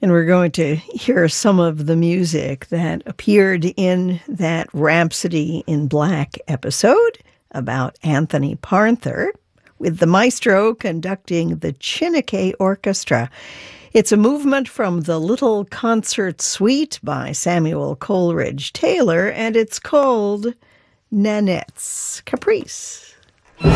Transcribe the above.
And we're going to hear some of the music that appeared in that Rhapsody in Black episode about Anthony Parnther, with the maestro conducting the Chineke Orchestra. It's a movement from the Little Concert Suite by Samuel Coleridge Taylor, and it's called Nanette's Caprice.